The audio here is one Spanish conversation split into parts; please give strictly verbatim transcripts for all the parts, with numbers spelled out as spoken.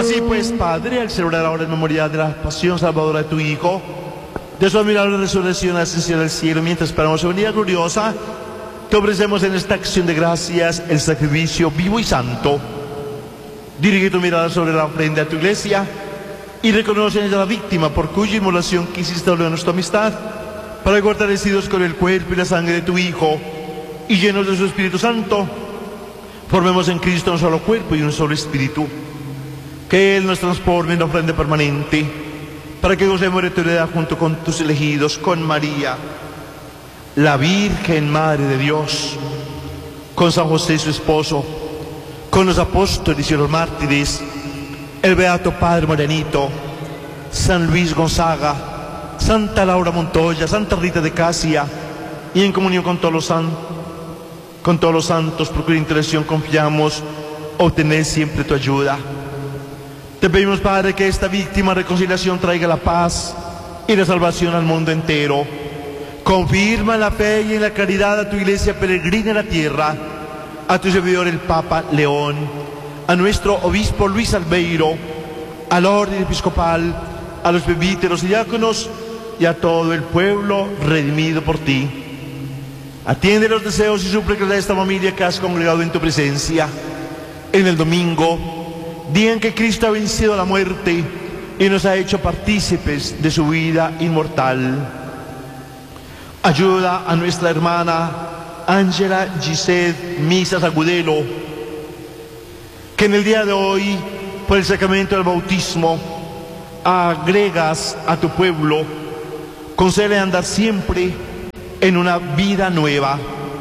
Así pues, Padre, al celebrar ahora en memoria de la pasión salvadora de tu Hijo, de su admirable resurrección, ascensión al cielo, mientras esperamos su venida gloriosa, te ofrecemos en esta acción de gracias el sacrificio vivo y santo. Dirige tu mirada sobre la ofrenda de tu iglesia y reconoce en ella la víctima por cuya inmolación quisiste hablar de nuestra amistad, para que, fortalecidos con el cuerpo y la sangre de tu Hijo y llenos de su Espíritu Santo, formemos en Cristo un solo cuerpo y un solo espíritu. Que Él nos transforme en ofrenda permanente, para que gocemos de tu heredad junto con tus elegidos, con María, la Virgen Madre de Dios, con San José su esposo, con los apóstoles y los mártires, el Beato Padre Morenito, San Luis Gonzaga, Santa Laura Montoya, Santa Rita de Casia, y en comunión con todos los, san, con todos los santos, por cuya intercesión confiamos obtener siempre tu ayuda. Te pedimos, Padre, que esta víctima reconciliación traiga la paz y la salvación al mundo entero. Confirma en la fe y en la caridad a tu iglesia peregrina en la tierra, a tu servidor el Papa León, a nuestro obispo Luis Albeiro, al orden episcopal, a los presbíteros y diáconos y a todo el pueblo redimido por ti. Atiende los deseos y súplicas de esta familia que has congregado en tu presencia. En el domingo, día en que Cristo ha vencido a la muerte y nos ha hecho partícipes de su vida inmortal. Ayuda a nuestra hermana Ángela Gisette Misas Agudelo, que en el día de hoy, por el sacramento del bautismo, agregas a tu pueblo, concede andar siempre en una vida nueva.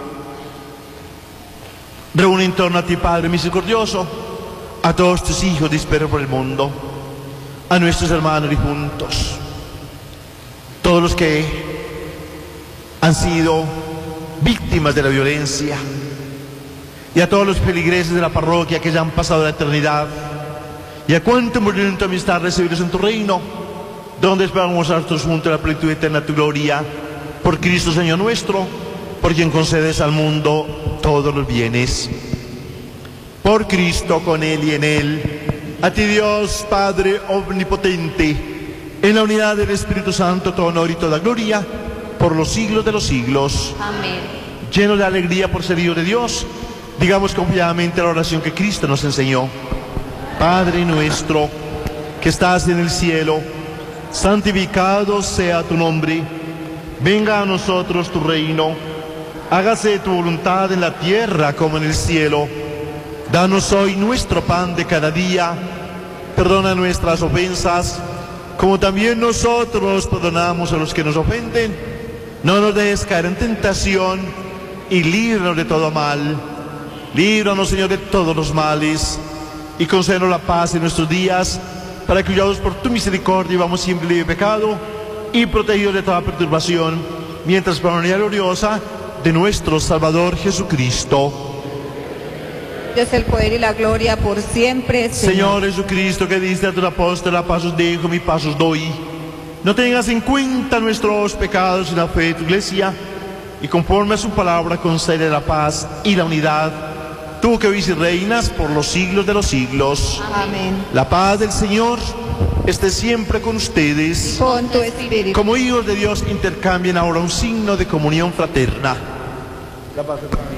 Reúne en torno a ti, Padre misericordioso, a todos tus hijos dispersos por el mundo, a nuestros hermanos difuntos, todos los que han sido víctimas de la violencia, y a todos los feligreses de la parroquia que ya han pasado la eternidad, y a cuantos murieron en tu amistad recibidos en tu reino, donde esperamos nosotros juntos la plenitud eterna de tu gloria, por Cristo Señor nuestro, por quien concedes al mundo todos los bienes. Por Cristo, con Él y en Él, a ti Dios Padre omnipotente, en la unidad del Espíritu Santo, todo honor y toda gloria, por los siglos de los siglos. Amén. Lleno de alegría por ser hijos de Dios, digamos confiadamente la oración que Cristo nos enseñó. Padre nuestro, que estás en el cielo, santificado sea tu nombre. Venga a nosotros tu reino. Hágase tu voluntad en la tierra como en el cielo. Danos hoy nuestro pan de cada día. Perdona nuestras ofensas, como también nosotros perdonamos a los que nos ofenden. No nos dejes caer en tentación y líbranos de todo mal. Líbranos, Señor, de todos los males, y concédenos la paz en nuestros días, para que, guiados por tu misericordia, vamos siempre libre de pecado y protegidos de toda perturbación, mientras por la unidad gloriosa de nuestro Salvador Jesucristo. Dios el poder y la gloria por siempre, Señor. Señor Jesucristo, que diste a tus apóstoles: la paz os dejo, mi paz os doy. No tengas en cuenta nuestros pecados y la fe de tu iglesia, y conforme a su palabra concede la paz y la unidad, tú que vives y reinas por los siglos de los siglos. Amén. La paz del Señor esté siempre con ustedes. Con tu espíritu. Como hijos de Dios, intercambien ahora un signo de comunión fraterna. La paz del Padre.